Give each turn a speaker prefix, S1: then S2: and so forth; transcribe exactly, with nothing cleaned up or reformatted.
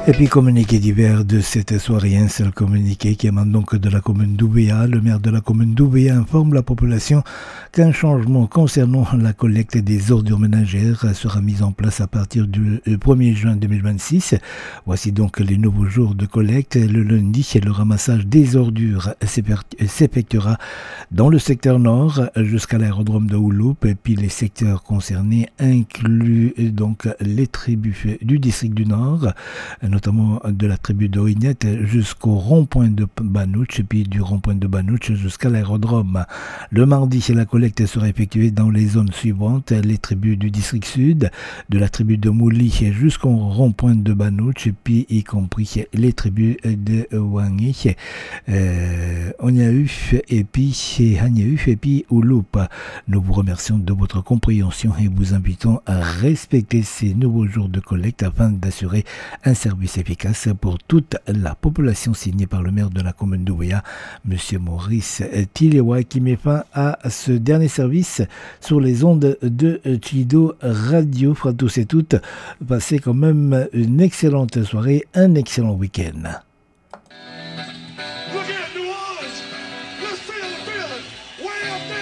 S1: Et puis communiqué divers de cette soirée, un seul communiqué qui émane donc de la commune d'Ouvéa. Le maire de la commune d'Ouvéa informe la population qu'un changement concernant la collecte des ordures ménagères sera mis en place à partir du premier juin deux mille vingt-six. Voici donc les nouveaux jours de collecte. Le lundi, le ramassage des ordures s'effectuera dans le secteur nord jusqu'à l'aérodrome de Ouloup. Et puis les secteurs concernés incluent donc les tribus du district du Nord, notamment de la tribu d'Orignette jusqu'au rond-point de Banouche, et puis du rond-point de Banouche jusqu'à l'aérodrome. Le mardi, la collecte sera effectuée dans les zones suivantes: les tribus du district sud, de la tribu de Mouli jusqu'au rond-point de Banouche, et puis y compris les tribus de Wangi, euh, Onyahu, et puis Hanyahu, et puis Ouloup. Nous vous remercions de votre compréhension et vous invitons à respecter ces nouveaux jours de collecte afin d'assurer un service efficace pour toute la population, signé par le maire de la commune d'Ouvéa, M. Maurice Tilewa, qui met fin à ce dernier service sur les ondes de Chido Radio. À tous et toutes, passez quand même une excellente soirée, un excellent week-end.